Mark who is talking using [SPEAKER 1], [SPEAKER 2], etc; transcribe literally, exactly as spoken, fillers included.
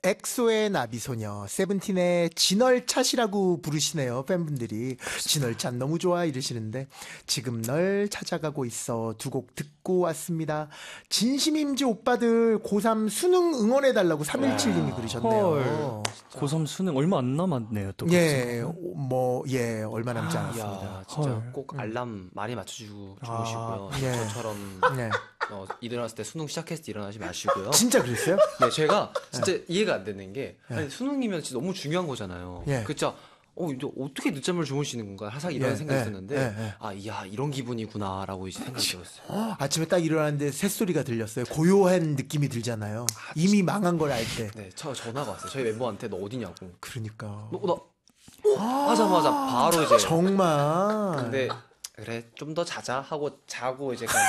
[SPEAKER 1] 엑소의 나비소녀, 세븐틴의 진얼찻이라고 부르시네요. 팬분들이. 진얼찻 너무 좋아 이러시는데 지금 널 찾아가고 있어 두 곡 듣고 왔습니다. 진심임지 오빠들 고삼 수능 응원해달라고 삼일칠님이 그러셨네요.
[SPEAKER 2] 헐. 고삼 수능 얼마 안 남았네요. 또
[SPEAKER 1] 예, 뭐, 예, 얼마 남지 않았습니다.
[SPEAKER 3] 야, 진짜
[SPEAKER 2] 헐.
[SPEAKER 3] 꼭 알람 많이 맞춰주고
[SPEAKER 1] 아,
[SPEAKER 3] 주무시고요.
[SPEAKER 1] 예.
[SPEAKER 3] 저처럼
[SPEAKER 1] 네.
[SPEAKER 3] 어, 일어났을 때 수능 시작했을 때 일어나지 마시고요.
[SPEAKER 1] 진짜 그랬어요?
[SPEAKER 3] 네, 제가 진짜 이해가 안 되는 게 아니, 수능이면 진짜 너무 중요한 거잖아요.
[SPEAKER 1] 예.
[SPEAKER 3] 그쵸? 어, 이제 어떻게 늦잠을 주무시는 건가? 항상 이런
[SPEAKER 1] 예,
[SPEAKER 3] 생각이
[SPEAKER 1] 예,
[SPEAKER 3] 드는데,
[SPEAKER 1] 예, 예.
[SPEAKER 3] 아, 이야, 이런 기분이구나라고 이제 생각이 들었어요.
[SPEAKER 1] 아침에 딱 일어났는데 새소리가 들렸어요. 고요한 느낌이 들잖아요. 이미 망한 걸 알 때.
[SPEAKER 3] 네, 저 전화가 왔어요. 저희 멤버한테 너 어디냐고.
[SPEAKER 1] 그러니까.
[SPEAKER 3] 너, 너, 하자마자 바로 이제.
[SPEAKER 1] 정말.
[SPEAKER 3] 근데, 그래, 좀 더 자자 하고 자고 이제 그냥